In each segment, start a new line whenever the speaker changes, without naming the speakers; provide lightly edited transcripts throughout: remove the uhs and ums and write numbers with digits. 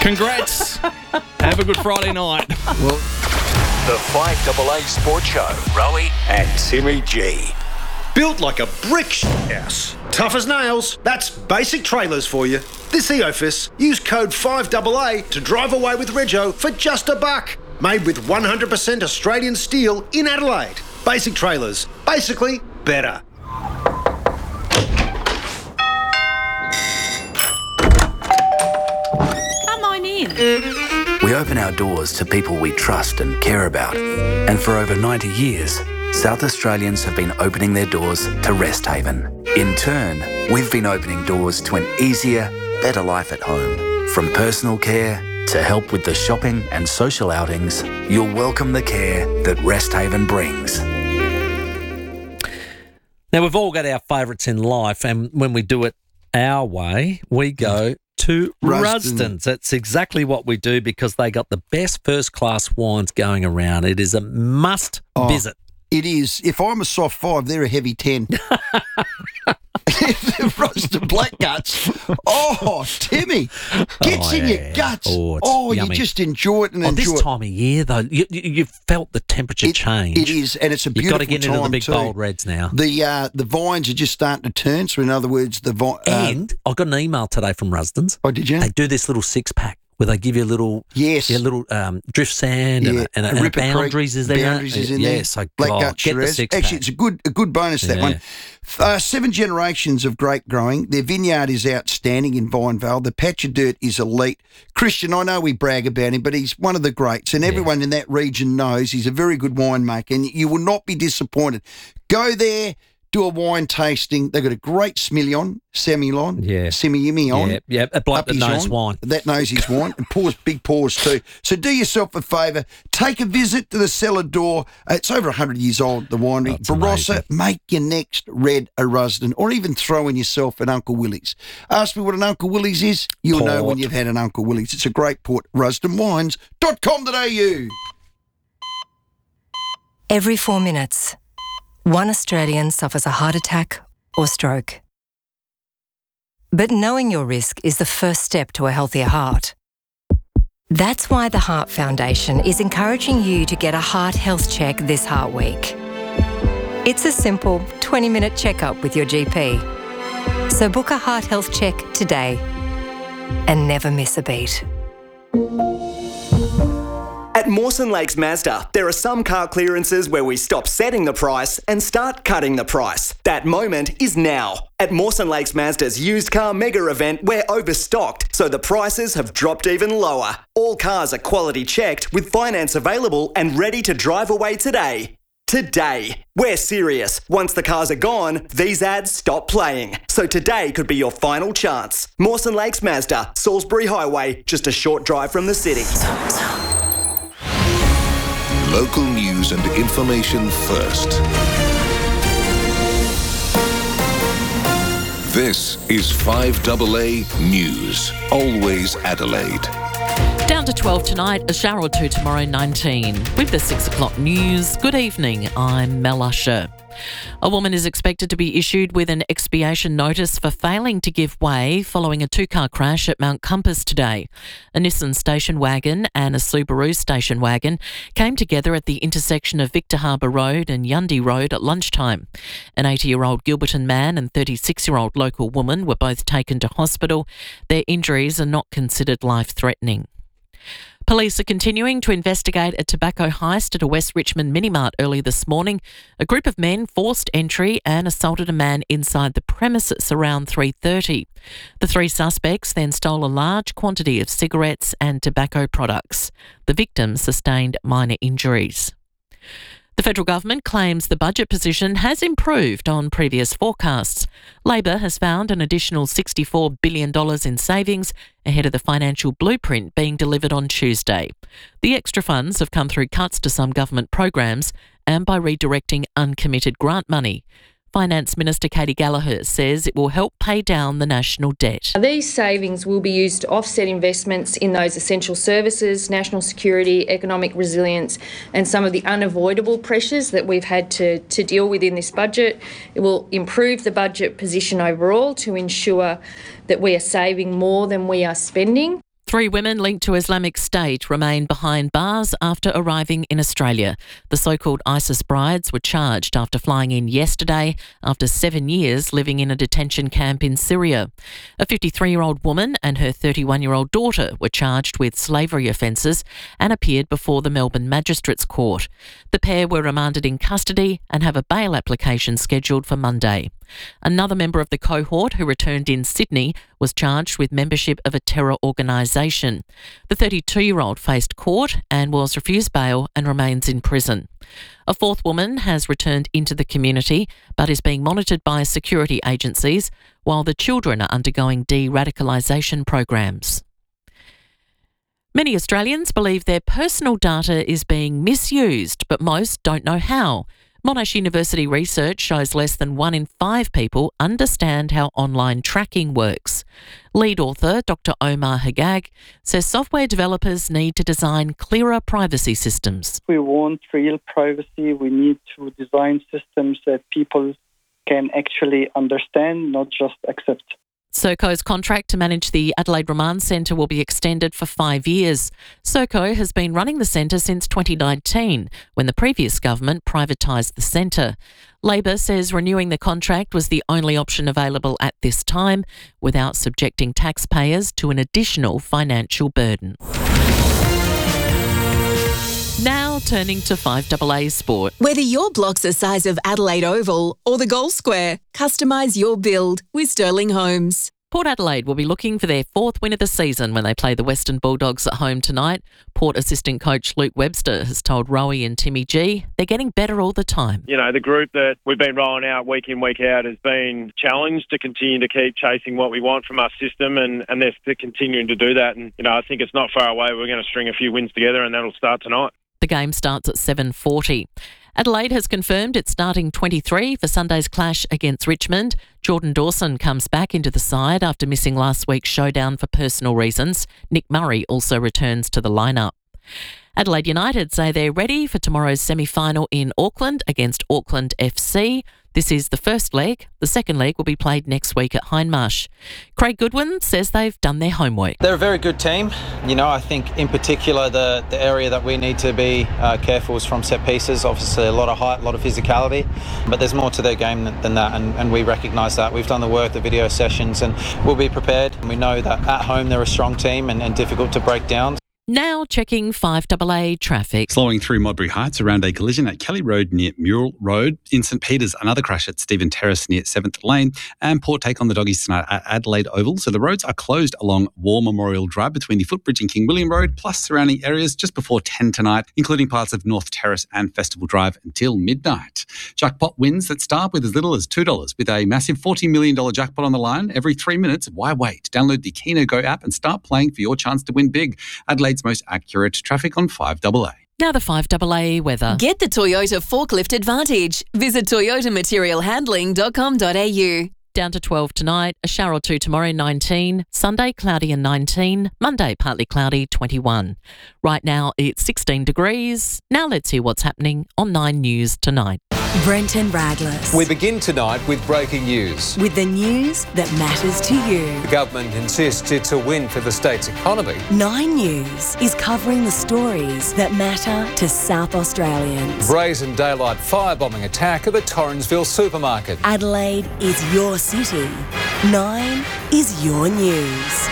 Congrats. Have a good Friday night.
Well,
The 5AA Sports Show. Rowie and Timmy G.
Built like a brick house. Tough as nails. That's Basic Trailers for you. This EOFIS, use code 5AA to drive away with Rego for just $1. Made with 100% Australian steel in Adelaide. Basic Trailers. Basically better.
Come on in.
We open our doors to people we trust and care about. And for over 90 years, South Australians have been opening their doors to Rest Haven. In turn, we've been opening doors to an easier, better life at home. From personal care to help with the shopping and social outings, you'll welcome the care that Rest Haven brings.
Now, we've all got our favourites in life, and when we do it our way, we go to Rusden's. That's exactly what we do because they got the best first-class wines going around. It is a must visit.
it is. If I'm a soft 5, they're a heavy 10. Roasted black guts. Oh, Timmy. Gets in your guts.
Oh,
you just enjoy it and enjoy
this
it.
time of year, though, you felt the temperature change.
It is, and it's a beautiful time.
You've got to get into the big
too.
bold reds now.
The vines are just starting to turn. So, in other words,
and I got an email today from Rusden's.
Oh, did you?
They do this little 6-pack where they give you a little, drift sand and a boundaries is there.
Boundaries is in there.
Yes, so
black gut
get the
Shiraz.
6-pack.
Actually, it's a good bonus, that one. 7 generations of grape growing. Their vineyard is outstanding in Vinevale. The patch of dirt is elite. Christian, I know we brag about him, but he's one of the greats, and everyone in that region knows he's a very good winemaker, and you will not be disappointed. Go there. Do a wine tasting. They've got a great Semillon.
Yeah, a bloke that knows wine.
That knows his wine. And big pours too. So do yourself a favour. Take a visit to the cellar door. It's over 100 years old, the winery. Barossa, make your next red a Rusden, or even throw in yourself an Uncle Willie's. Ask me what an Uncle Willie's is. You'll know when you've had an Uncle Willie's. It's a great port. RusdenWines.com.au.
Every 4 minutes, one Australian suffers a heart attack or stroke. But knowing your risk is the first step to a healthier heart. That's why the Heart Foundation is encouraging you to get a heart health check this Heart Week. It's a simple 20-minute checkup with your GP. So book a heart health check today and never miss a beat.
At Mawson Lakes Mazda, there are some car clearances where we stop setting the price and start cutting the price. That moment is now. At Mawson Lakes Mazda's used car mega event, we're overstocked, so the prices have dropped even lower. All cars are quality checked with finance available and ready to drive away today. Today. We're serious. Once the cars are gone, these ads stop playing. So today could be your final chance. Mawson Lakes Mazda, Salisbury Highway, just a short drive from the city.
Local news and information first. This is 5AA News. Always Adelaide.
Down to 12 tonight, a shower or two tomorrow, 19. With the 6 o'clock news, good evening, I'm Mel Usher. A woman is expected to be issued with an expiation notice for failing to give way following a 2-car crash at Mount Compass today. A Nissan station wagon and a Subaru station wagon came together at the intersection of Victor Harbour Road and Yundy Road at lunchtime. An 80-year-old Gilberton man and 36-year-old local woman were both taken to hospital. Their injuries are not considered life-threatening. Police are continuing to investigate a tobacco heist at a West Richmond mini-mart early this morning. A group of men forced entry and assaulted a man inside the premises around 3:30. The 3 suspects then stole a large quantity of cigarettes and tobacco products. The victim sustained minor injuries. The federal government claims the budget position has improved on previous forecasts. Labor has found an additional $64 billion in savings ahead of the financial blueprint being delivered on Tuesday. The extra funds have come through cuts to some government programs and by redirecting uncommitted grant money. Finance Minister Katie Gallagher says it will help pay down the national debt.
These savings will be used to offset investments in those essential services, national security, economic resilience, and some of the unavoidable pressures that we've had to deal with in this budget. It will improve the budget position overall to ensure that we are saving more than we are spending.
3 women linked to Islamic State remain behind bars after arriving in Australia. The so-called ISIS brides were charged after flying in yesterday after 7 years living in a detention camp in Syria. A 53-year-old woman and her 31-year-old daughter were charged with slavery offences and appeared before the Melbourne Magistrates Court. The pair were remanded in custody and have a bail application scheduled for Monday. Another member of the cohort who returned in Sydney was charged with membership of a terror organisation. The 32-year-old faced court and was refused bail and remains in prison. A 4th woman has returned into the community but is being monitored by security agencies while the children are undergoing de-radicalisation programs. Many Australians believe their personal data is being misused, but most don't know how. Monash University research shows less than 1 in 5 people understand how online tracking works. Lead author Dr. Omar Hagag says software developers need to design clearer privacy systems.
We want real privacy. We need to design systems that people can actually understand, not just accept.
Serco's contract to manage the Adelaide Remand Centre will be extended for 5 years. Serco has been running the centre since 2019, when the previous government privatised the centre. Labor says renewing the contract was the only option available at this time, without subjecting taxpayers to an additional financial burden. Now turning to 5AA Sport.
Whether your block's the size of Adelaide Oval or the Goal Square, customise your build with Sterling Homes.
Port Adelaide will be looking for their 4th win of the season when they play the Western Bulldogs at home tonight. Port assistant coach Luke Webster has told Rowie and Timmy G they're getting better all the time.
You know, the group that we've been rolling out week in, week out has been challenged to continue to keep chasing what we want from our system, and they're continuing to do that. And, you know, I think it's not far away. We're going to string a few wins together and that'll start tonight.
The game starts at 7:40. Adelaide has confirmed its starting 23 for Sunday's clash against Richmond. Jordan Dawson comes back into the side after missing last week's showdown for personal reasons. Nick Murray also returns to the lineup. Adelaide United say they're ready for tomorrow's semi-final in Auckland against Auckland FC. This is the first leg. The second leg will be played next week at Hindmarsh. Craig Goodwin says they've done their homework.
They're a very good team. You know, I think in particular the area that we need to be careful is from set pieces. Obviously a lot of height, a lot of physicality, but there's more to their game than that, and we recognise that. We've done the work, the video sessions, and we'll be prepared. We know that at home they're a strong team and difficult to break down.
Now checking 5AA traffic.
Slowing through Modbury Heights around a collision at Kelly Road near Murrell Road. In St Peters, another crash at Stephen Terrace near 7th Lane. And Port take on the Doggies tonight at Adelaide Oval. So the roads are closed along War Memorial Drive between the Footbridge and King William Road, plus surrounding areas just before 10 tonight, including parts of North Terrace and Festival Drive until midnight. Jackpot wins that start with as little as $2. With a massive $40 million jackpot on the line every 3 minutes, why wait? Download the Keno Go app and start playing for your chance to win big. Adelaide's most accurate traffic on 5AA.
Now the 5AA weather.
Get the Toyota Forklift Advantage. Visit toyotamaterialhandling.com.au.
Down to 12 tonight, a shower or two tomorrow, 19. Sunday, cloudy and 19. Monday, partly cloudy, 21. Right now, it's 16 degrees. Now let's hear what's happening on 9 News tonight.
Brenton Radless.
We begin tonight with breaking news.
With the news that matters to you.
The government insists it's a win for the state's economy.
9 News is covering the stories that matter to South Australians.
Brazen daylight firebombing attack at the Torrensville supermarket.
Adelaide is your city. 9 is your news.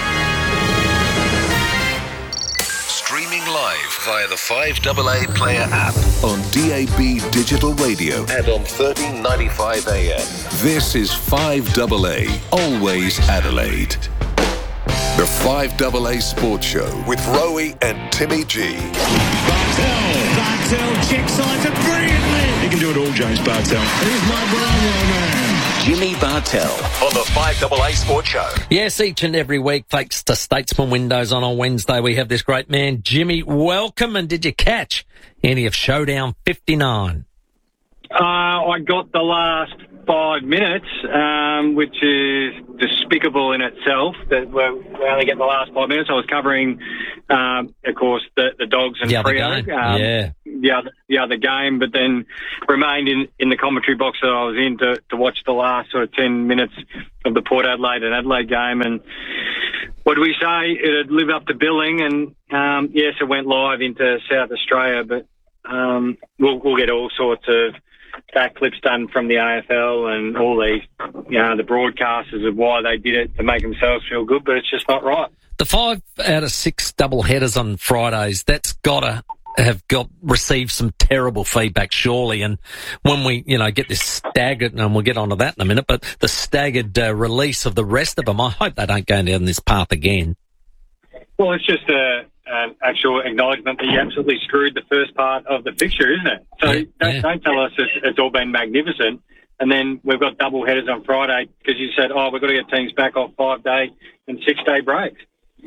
Streaming live via the 5AA Player app on DAB Digital Radio and on 1395 AM. This is 5AA, always Adelaide. The 5AA Sports Show with Rowie and Timmy G.
Bartel checks sides it brilliantly. He can do it all, James Bartel. Here's my brother, man.
Jimmy Bartel on the 5AA Sports Show.
Yes, each and every week, thanks to Statesman Windows on Wednesday, we have this great man, Jimmy. Welcome, and did you catch any of Showdown 59?
I got the last 5 minutes, which is despicable in itself that we only get the last 5 minutes. I was covering, of course, the Dogs and Freo. the other game, but then remained in the commentary box that I was in to watch the last sort of 10 minutes of the Port Adelaide and Adelaide game. And what do we say? It'd live up to billing, and yes, it went live into South Australia, but we'll get all sorts of back clips done from the AFL and all these, the broadcasters of why they did it to make themselves feel good, but it's just not right.
The 5 out of 6 double headers on Fridays, that's got to have received some terrible feedback, surely. And when we, get this staggered, and we'll get onto that in a minute, but the staggered release of the rest of them, I hope they don't go down this path again.
Well, it's just an actual acknowledgement that you absolutely screwed the first part of the fixture, isn't it? So don't tell us it's all been magnificent. And then we've got double headers on Friday because you said, we've got to get teams back off 5-day and 6-day breaks.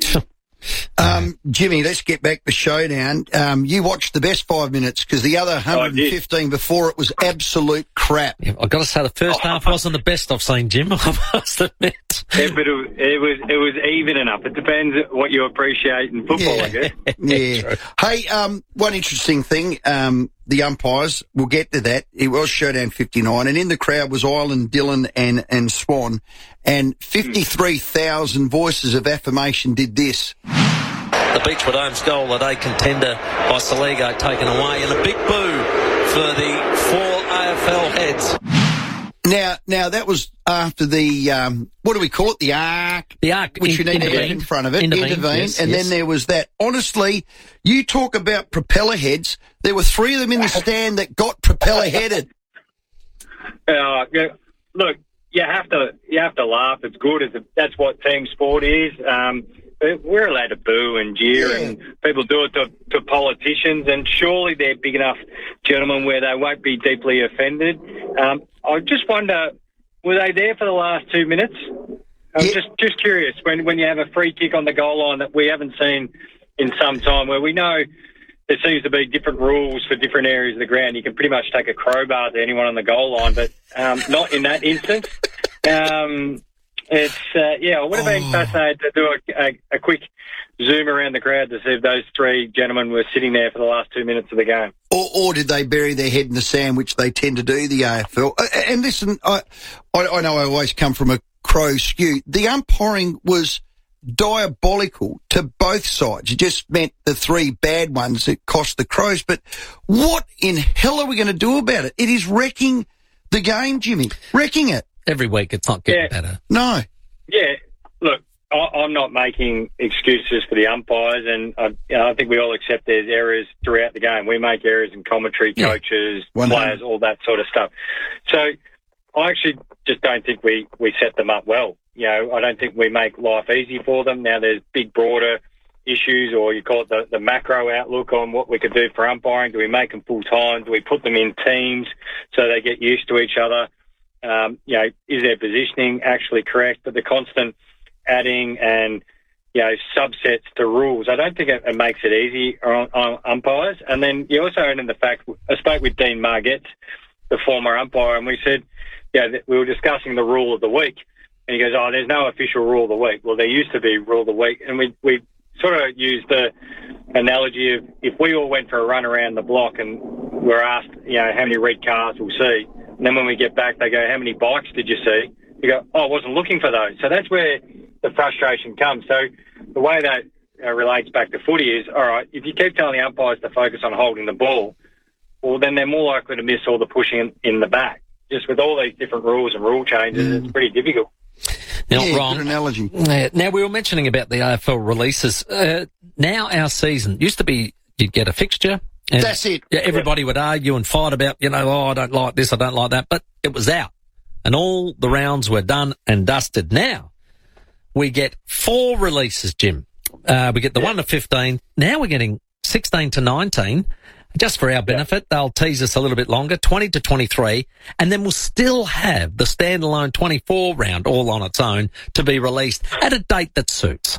Jimmy, let's get back to showdown. You watched the best 5 minutes because the other 115 before it was absolute crap.
Yeah, I've got to say the first half wasn't the best I've seen, Jim. I must admit.
Yeah, but it was even enough. It depends what you appreciate in football, I guess.
Yeah. Hey, one interesting thing. The umpires, we'll get to that. It was showdown 59, and in the crowd was Ireland, Dillon, and Swan, and 53,000 voices of affirmation did this.
The Beechwood Homes goal, a day contender by Saligo taken away, and a big boo for the 4 AFL heads.
Now that was after the, what do we call it? The arc.
The arc.
Which you need to have in front of it. Intervene. Yes, and then there was that. Honestly, you talk about propeller heads. There were 3 of them in the stand that got propeller headed.
Look, you have to laugh. It's good. That's what team sport is. We're allowed to boo and jeer, and people do it to politicians, and surely they're big enough gentlemen where they won't be deeply offended. I just wonder, were they there for the last 2 minutes? I'm just curious, when you have a free kick on the goal line that we haven't seen in some time, where we know there seems to be different rules for different areas of the ground. You can pretty much take a crowbar to anyone on the goal line, but not in that instance. I would have been fascinated to do a quick zoom around the crowd to see if those 3 gentlemen were sitting there for the last 2 minutes of the game.
Or did they bury their head in the sand, which they tend to do, the AFL? And listen, I know I always come from a Crow skew. The umpiring was diabolical to both sides. It just meant the 3 bad ones that cost the Crows. But what in hell are we going to do about it? It is wrecking the game, Jimmy. Wrecking it.
Every week it's not getting better.
No.
Yeah, look, I'm not making excuses for the umpires, and I think we all accept there's errors throughout the game. We make errors in commentary, coaches, players, all that sort of stuff. So I actually just don't think we set them up well. I don't think we make life easy for them. Now there's big, broader issues, or you call it the macro outlook on what we could do for umpiring. Do we make them full-time? Do we put them in teams so they get used to each other? Is their positioning actually correct? But the constant adding and, subsets to rules, I don't think it makes it easy on umpires. And then you also own in the fact, I spoke with Dean Margett, the former umpire, and we said, we were discussing the rule of the week. And he goes, there's no official rule of the week. Well, there used to be rule of the week. And we sort of used the analogy of if we all went for a run around the block and we're asked, how many red cars we'll see. And then when we get back, they go, how many bikes did you see? You go, I wasn't looking for those. So that's where the frustration comes. So the way that relates back to footy is, all right, if you keep telling the umpires to focus on holding the ball, well, then they're more likely to miss all the pushing in the back. Just with all these different rules and rule changes, it's pretty difficult.
You're not wrong.
Good analogy.
Now, we were mentioning about the AFL releases. Now our season used to be you'd get a fixture. And
that's it.
Everybody would argue and fight about, I don't like this, I don't like that, but it was out. And all the rounds were done and dusted. Now, we get 4 releases, Jim. We get the 1 to 15. Now we're getting 16 to 19. Just for our benefit, they'll tease us a little bit longer, 20 to 23, and then we'll still have the standalone 24 round all on its own to be released at a date that suits.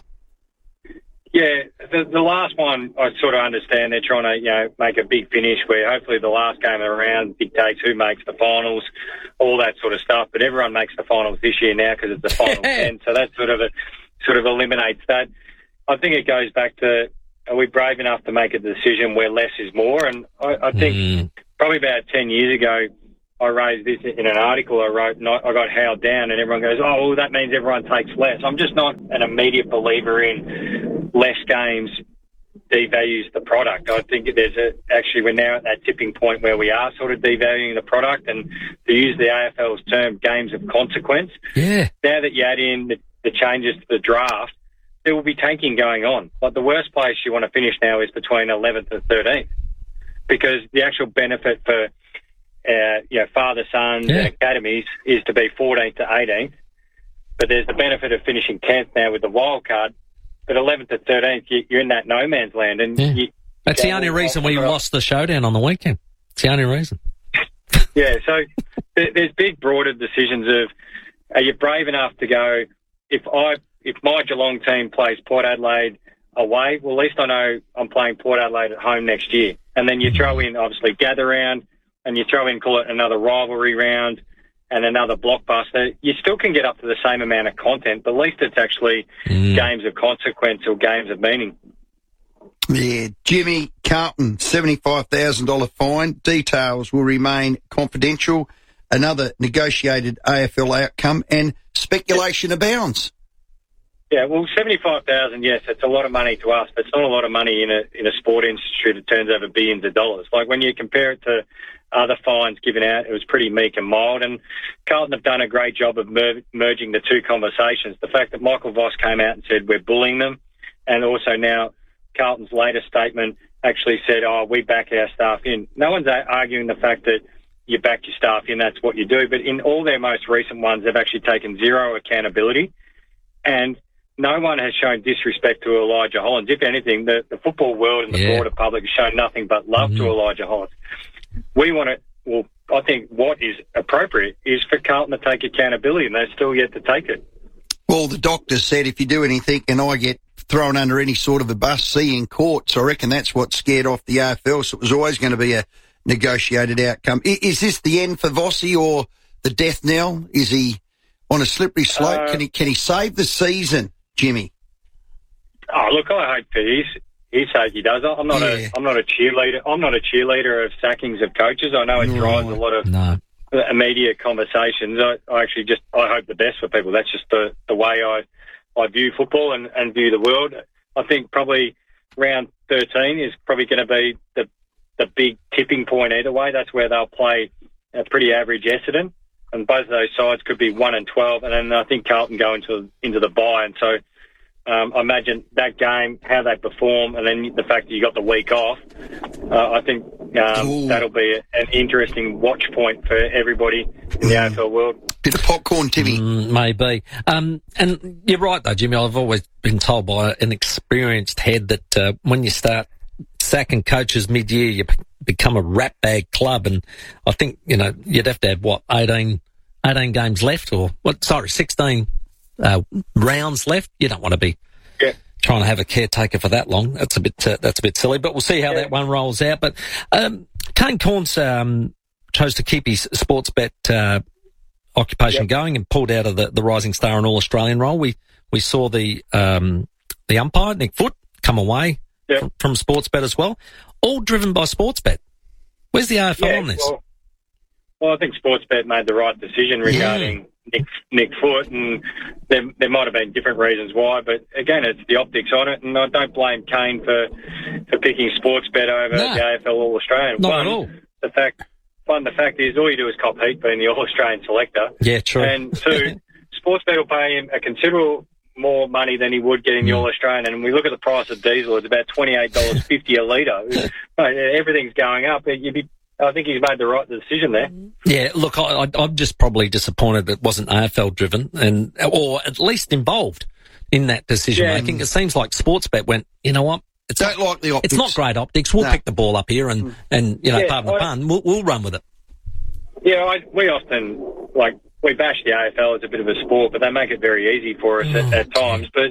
Yeah, the last one, I sort of understand they're trying to, make a big finish where hopefully the last game of the round dictates who makes the finals, all that sort of stuff. But everyone makes the finals this year now because it's the final 10, so that sort of eliminates that. I think it goes back to are we brave enough to make a decision where less is more? And I think probably about 10 years ago, I raised this in an article I wrote, and I got howled down, and everyone goes, oh, well, that means everyone takes less. I'm just not an immediate believer in less games devalues the product. I think actually we're now at that tipping point where we are sort of devaluing the product, and to use the AFL's term, games of consequence.
Yeah.
Now that you add in the changes to the draft, there will be tanking going on. Like the worst place you want to finish now is between 11th and 13th, because the actual benefit for father-sons and academies is to be 14th to 18th, but there's the benefit of finishing 10th now with the wild card. But 11th to 13th, you're in that no man's land. And
that's the only reason we lost the showdown on the weekend. It's the only reason.
Yeah, so there's big, broader decisions of, are you brave enough to go, if my Geelong team plays Port Adelaide away, well, at least I know I'm playing Port Adelaide at home next year. And then you throw in, obviously, gather round, and you throw in, call it another rivalry round and another blockbuster. You still can get up to the same amount of content, but at least it's actually games of consequence or games of meaning.
Yeah, Jimmy Carlton, $75,000 fine. Details will remain confidential. Another negotiated AFL outcome, and speculation abounds.
Yeah, well, 75,000, yes, it's a lot of money to us, but it's not a lot of money in a sport industry that turns over billions of dollars. Like when you compare it to other fines given out, it was pretty meek and mild, and Carlton have done a great job of merging the two conversations. The fact that Michael Voss came out and said we're bullying them, and also now Carlton's latest statement actually said, oh, we back our staff in. No one's arguing the fact that you back your staff in, that's what you do, but in all their most recent ones, they've actually taken zero accountability, and no one has shown disrespect to Elijah Hollands. If anything, the football world and the broader public has shown nothing but love to Elijah Hollands. We want to, well, I think what is appropriate is for Carlton to take accountability, and they're still yet to take it.
Well, the doctor said if you do anything and I get thrown under any sort of a bus, see in court. So I reckon that's what scared off the AFL. So it was always going to be a negotiated outcome. Is this the end for Vossi or the death knell? Is he on a slippery slope? Can he save the season, Jimmy?
Oh, look, I hope for his sake he does. I'm not a cheerleader. I'm not a cheerleader of sackings of coaches. I know it drives a lot of immediate conversations. I actually I hope the best for people. That's just the way I view football and view the world. I think probably round 13 is probably going to be the big tipping point either way. That's where they'll play a pretty average Essendon, and both of those sides could be 1-12, and then I think Carlton go into the bye, and so I imagine that game, how they perform, and then the fact that you got the week off, I think that'll be an interesting watch point for everybody in the AFL world.
Bit of popcorn, Timmy.
Maybe. And you're right, though, Jimmy. I've always been told by an experienced head that when you start sacking coaches mid-year, you become a rat bag club. And I think, you'd have to have, 18 games left or 16 rounds left. You don't want to be trying to have a caretaker for that long. That's a bit silly, but we'll see how that one rolls out. But Kane Cornes chose to keep his sports bet occupation going and pulled out of the Rising Star and All Australian role. We saw the umpire Nick Foote come away from Sportsbet as well, all driven by Sportsbet. Where's the AFL on this?
Well, I think Sportsbet made the right decision regarding Nick Foote, and there might have been different reasons why, but again, it's the optics on it, and I don't blame Kane for picking Sportsbet over the AFL All Australian.
Not at all.
The fact is, all you do is cop heat being the All Australian selector.
Yeah, true.
And two, Sportsbet will pay him a considerable more money than he would get in the All Australian. And we look at the price of diesel; it's about $28.50 a litre. Everything's going up. I think he's made the right decision there.
Yeah, look, I'm just probably disappointed it wasn't AFL driven or at least involved in that decision making. It seems like Sportsbet went, you know what?
Don't like the optics.
It's not great optics. We'll pick the ball up here and pardon the pun, we'll run with it.
Yeah, we often we bash the AFL as a bit of a sport, but they make it very easy for us at times. But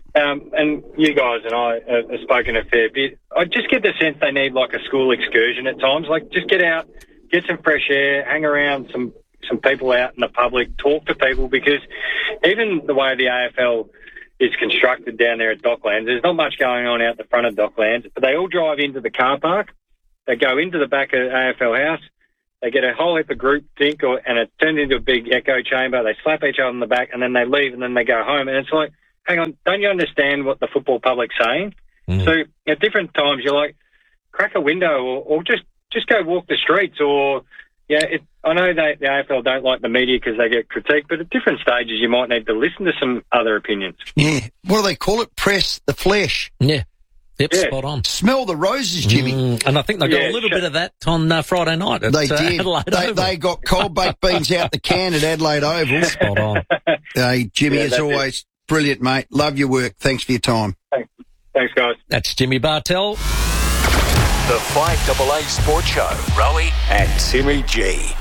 and you guys and I have spoken a fair bit. I just get the sense they need like a school excursion at times. Like just get out, get some fresh air, hang around some people out in the public, talk to people, because even the way the AFL is constructed down there at Docklands. There's not much going on out the front of Docklands, but they all drive into the car park. They go into the back of AFL House. They get a whole heap of group think, and it turns into a big echo chamber. They slap each other on the back, and then they leave, and then they go home. And it's like, hang on, don't you understand what the football public's saying? So at different times, you're like, crack a window or just go walk the streets. Or, I know the AFL don't like the media because they get critiqued, but at different stages, you might need to listen to some other opinions.
Yeah. What do they call it? Press the flesh.
Yeah. Yep, spot on.
Smell the roses, Jimmy.
And I think they got a little bit of that on Friday night at
They did. They got cold baked beans out the can at Adelaide Oval.
Spot on.
Hey, Jimmy, as always, brilliant, mate. Love your work. Thanks for your time.
Thanks, guys.
That's Jimmy Bartell.
The 5AA Sports Show. Rowie and Timmy G.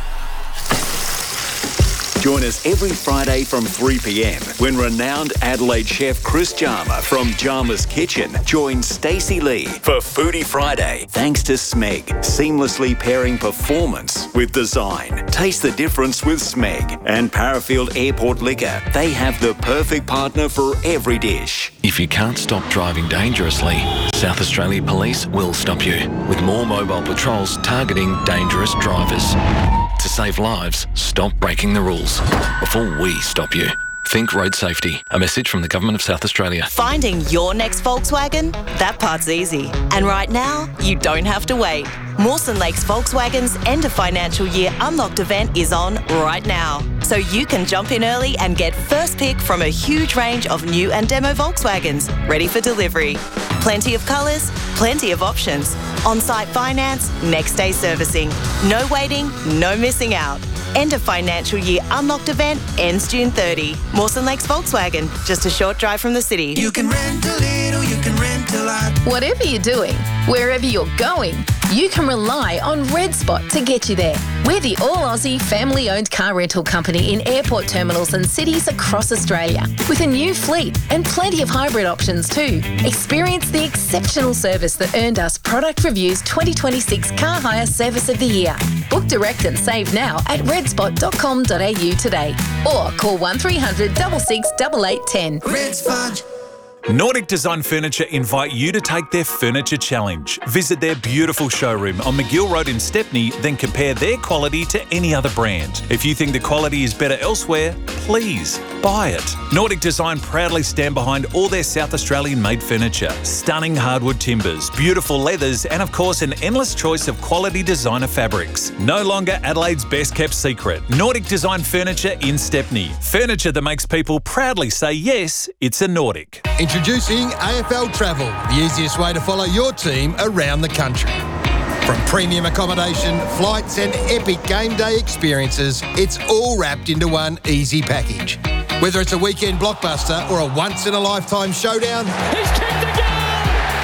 Join us every Friday from 3 p.m. when renowned Adelaide chef Chris Jarma from Jarma's Kitchen joins Stacey Lee for Foodie Friday. Thanks to Smeg, seamlessly pairing performance with design. Taste the difference with Smeg and Parafield Airport Liquor. They have the perfect partner for every dish.
If you can't stop driving dangerously, South Australia Police will stop you with more mobile patrols targeting dangerous drivers. To save lives, stop breaking the rules before we stop you. Think road safety. A message from the Government of South Australia.
Finding your next Volkswagen? That part's easy. And right now, you don't have to wait. Mawson Lakes Volkswagen's end of financial year unlocked event is on right now. So you can jump in early and get first pick from a huge range of new and demo Volkswagens ready for delivery. Plenty of colours, plenty of options. On-site finance, next day servicing. No waiting, no missing out. End of financial year unlocked event ends June 30. Mawson Lakes Volkswagen, just a short drive from the city.
You can rent a little, you can rent a lot. Whatever you're doing, wherever you're going, you can rely on Red Spot to get you there. We're the all-Aussie family-owned car rental company in airport terminals and cities across Australia, with a new fleet and plenty of hybrid options too. Experience the exceptional service that earned us Product Review's 2026 Car Hire Service of the Year. Book direct and save now at redspot.com.au today, or call 1300 66 8810. Red Spot.
Nordic Design Furniture invite you to take their Furniture Challenge. Visit their beautiful showroom on McGill Road in Stepney, then compare their quality to any other brand. If you think the quality is better elsewhere, please buy it. Nordic Design proudly stand behind all their South Australian made furniture. Stunning hardwood timbers, beautiful leathers, and of course an endless choice of quality designer fabrics. No longer Adelaide's best kept secret. Nordic Design Furniture in Stepney. Furniture that makes people proudly say yes, it's a Nordic.
Introducing AFL Travel, the easiest way to follow your team around the country. From premium accommodation, flights and epic game day experiences, it's all wrapped into one easy package. Whether it's a weekend blockbuster or a once-in-a-lifetime showdown,
He's kicked the goal!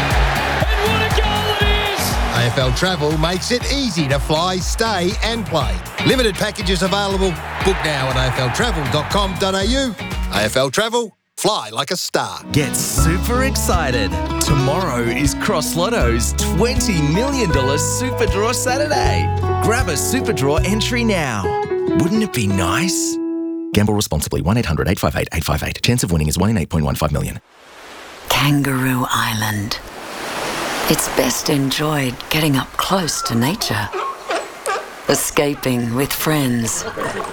And what a goal it is!
AFL Travel makes it easy to fly, stay and play. Limited packages available. Book now at afltravel.com.au. AFL Travel. Fly like a star.
Get super excited. Tomorrow is Cross Lotto's $20 million Super Draw Saturday. Grab a Super Draw entry now. Wouldn't it be nice?
Gamble responsibly. 1-800-858-858. Chance of winning is 1 in 8.15 million.
Kangaroo Island. It's best enjoyed getting up close to nature. Escaping with friends.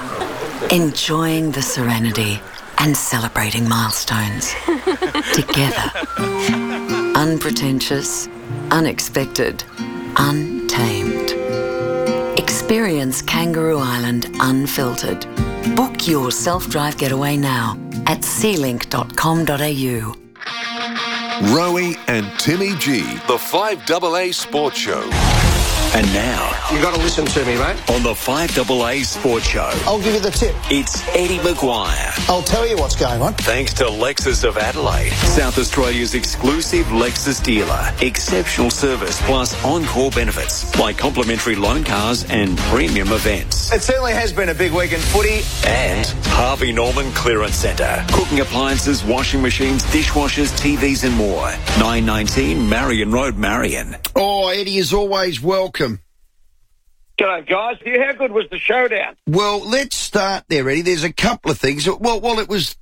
Enjoying the serenity and celebrating milestones together. Unpretentious, unexpected, untamed. Experience Kangaroo Island unfiltered. Book your self-drive getaway now at sealink.com.au.
Rowie and Timmy G, the 5AA Sports Show.
And now,
you got to listen to me, mate.
on the 5AA Sports Show,
I'll give you the tip.
it's Eddie Maguire.
I'll tell you what's going on.
Thanks to Lexus of Adelaide, South Australia's exclusive Lexus dealer. Exceptional service plus encore benefits like complimentary loan cars and premium events.
It certainly has been a big week in footy.
And Harvey Norman Clearance Centre. Cooking appliances, washing machines, dishwashers, TVs and more. 919 Marion Road, Marion.
Oh, Eddie is always welcome.
G'day, guys. How good was the showdown?
Well, let's start there, Eddie. There's a couple of things. Well, it was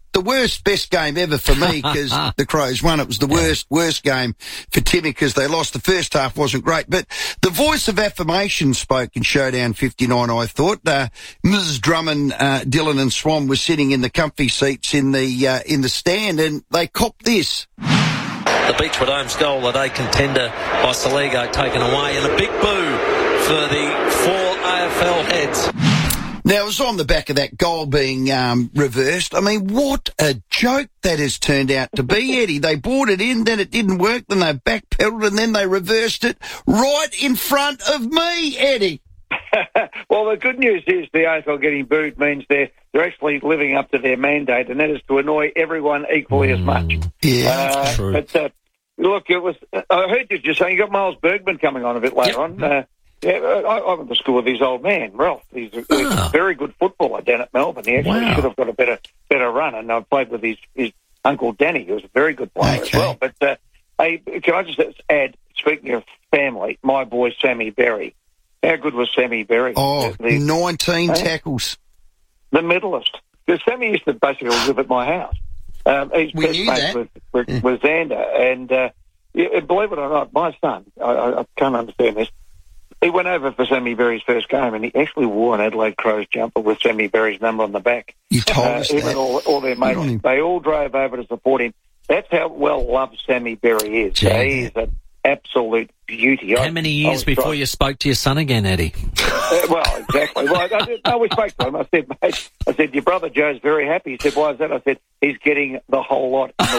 the best game ever for me because the Crows won. It was the worst game for Timmy because they lost. The first half wasn't great. But the voice of affirmation spoke in Showdown 59, I thought. Mrs. Drummond, Dylan and Swan were sitting in the comfy seats in the stand, and they copped this.
The Beechwood Homes goal, the day contender by Saligo taken away, and a big boo for the 4 AFL heads.
Now, it was on the back of that goal being reversed. I mean, what a joke that has turned out to be, Eddie. They brought it in, then it didn't work, then they backpedaled, and then they reversed it right in front of me, Eddie.
Well, the good news is the AFL getting booed means they're actually living up to their mandate, and that is to annoy everyone equally as much.
Yeah, that's true.
But look, it was. I heard you just saying you got Miles Bergman coming on a bit later on. I went to school with his old man, Ralph. He's a very good footballer down at Melbourne. He actually should have got a better run, and I played with his uncle Danny, who was a very good player as well. But can I just add, speaking of family, my boy Sammy Berry. How good was Sammy Berry?
19 tackles.
The medalist. Because Sammy used to basically live at my house. He's best mates with Xander. And believe it or not, my son, I can't understand this, he went over for Sammy Berry's first game, and he actually wore an Adelaide Crows jumper with Sammy Berry's number on the back.
You told us
that. All their mates, they all drove over to support him. That's how well loved Sammy Berry is.
Yeah.
He's an absolute beauty.
How many years before you spoke to your son again, Eddie?
Well, exactly. Well, we spoke to him. I said, mate, your brother Joe's very happy. He said, why is that? I said, he's getting the whole lot in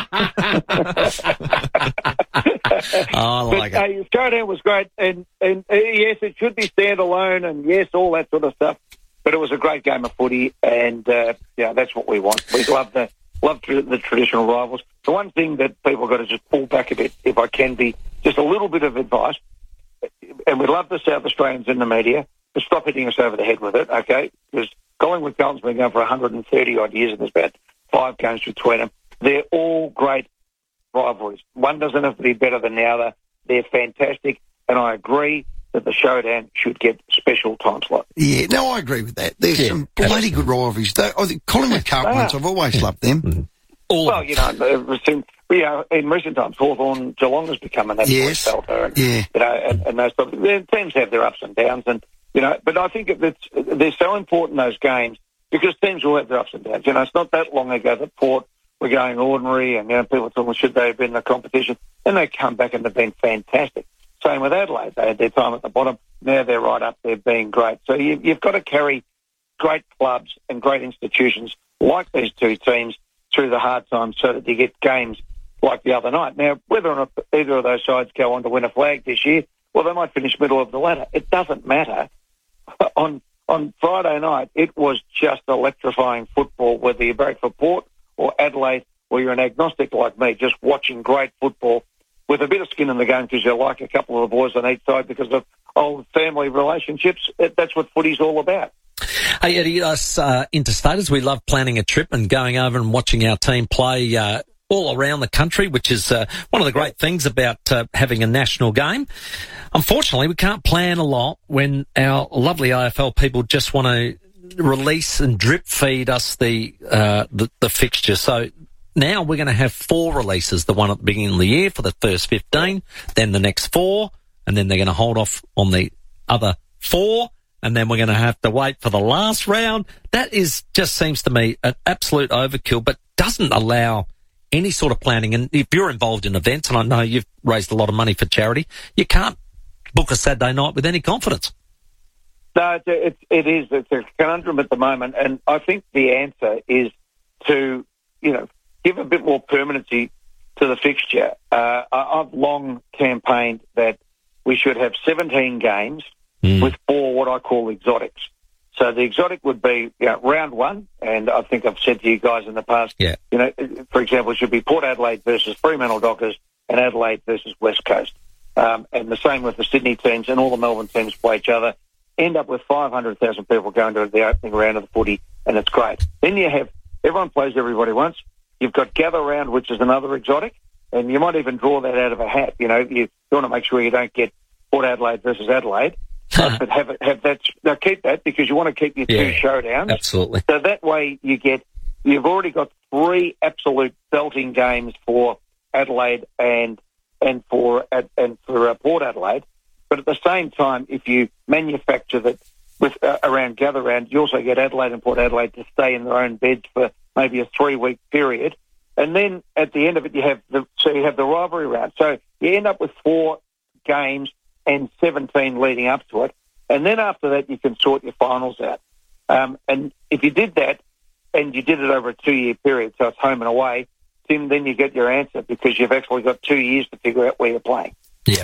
the
I like it.
Showdown was great, and yes, it should be standalone, and yes, all that sort of stuff. But it was a great game of footy, and that's what we want. We love the traditional rivals. The one thing that people have got to just pull back a bit, if I can be, just a little bit of advice, and we love the South Australians in the media, but stop hitting us over the head with it, okay? Because Collingwood Carlton's been going for 130-odd years, and there's about 5 games between them. They're all great rivalries. One doesn't have to be better than the other. They're fantastic, and I agree that the Showdown should get special time slot.
Yeah, no, I agree with that. There's some bloody good rivalries. I think Collingwood Carlton ones, I've always loved them.
Well, in recent times, Hawthorn Geelong has become an absolute belter, and those sort of, their teams have their ups and downs, and but I think they're so important, those games, because teams will have their ups and downs. It's not that long ago that Port were going ordinary, and people were talking, should they have been in the competition? And they come back and they've been fantastic. Same with Adelaide. They had their time at the bottom. Now they're right up there being great. So you've got to carry great clubs and great institutions like these two teams through the hard times so that you get games like the other night. Now, whether or not either of those sides go on to win a flag this year, well, they might finish middle of the ladder. It doesn't matter. On Friday night, it was just electrifying football, whether you barrack for Port or Adelaide or you're an agnostic like me, just watching great football with a bit of skin in the game because you like a couple of the boys on each side because of old family relationships. That's what footy's all about.
Hey, Eddie, us interstaters, we love planning a trip and going over and watching our team play all around the country, which is one of the great things about having a national game. Unfortunately, we can't plan a lot when our lovely AFL people just want to release and drip feed us the fixture. So now we're going to have 4 releases, the one at the beginning of the year for the first 15, then the next 4, and then they're going to hold off on the other 4, and then we're going to have to wait for the last round. That just seems to me an absolute overkill, but doesn't allow any sort of planning. And if you're involved in events, and I know you've raised a lot of money for charity, you can't book a Saturday night with any confidence.
No, it is. It's a conundrum at the moment, and I think the answer is to, give a bit more permanency to the fixture. I've long campaigned that we should have 17 games with 4 what I call exotics. So the exotic would be round 1, and I think I've said to you guys in the past, for example, it should be Port Adelaide versus Fremantle Dockers and Adelaide versus West Coast. And the same with the Sydney teams, and all the Melbourne teams play each other. End up with 500,000 people going to the opening round of the footy, and it's great. Then you have everyone plays everybody once. You've got gather round, which is another exotic, and you might even draw that out of a hat. You want to make sure you don't get Port Adelaide versus Adelaide, but have that. Now keep that because you want to keep your 2 showdowns.
Absolutely.
So that way you've already got 3 absolute belting games for Adelaide and for Port Adelaide. But at the same time, if you manufacture that with around Gather Round, you also get Adelaide and Port Adelaide to stay in their own beds for maybe a 3-week period. And then at the end of it, you have the rivalry round. So you end up with 4 games and 17 leading up to it. And then after that, you can sort your finals out. And if you did that, and you did it over a 2-year period, so it's home and away, Tim, then you get your answer because you've actually got 2 years to figure out where you're playing.
Yeah,